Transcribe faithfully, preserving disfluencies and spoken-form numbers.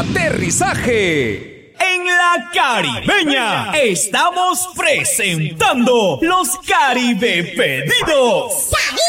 Aterrizaje en la Caribeña. Estamos presentando los Caribe Pedidos.